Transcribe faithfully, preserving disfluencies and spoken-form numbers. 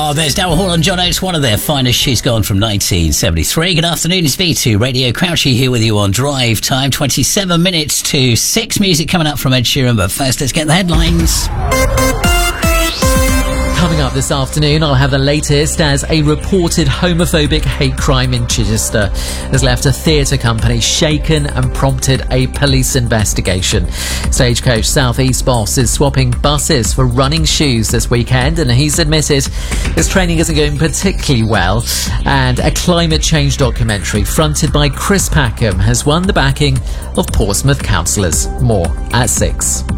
Oh, there's Daryl Hall and John Oates, one of their finest. She's gone from nineteen seventy-three. Good afternoon, it's V two Radio. Crouchy here with you on Drive Time. twenty-seven minutes to six. Music coming up from Ed Sheeran, but first let's get the headlines. Coming up this afternoon, I'll have the latest as a reported homophobic hate crime in Chichester has left a theatre company shaken and prompted a police investigation. Stagecoach South East boss is swapping buses for running shoes this weekend, and he's admitted his training isn't going particularly well. And a climate change documentary fronted by Chris Packham has won the backing of Portsmouth councillors. More at six.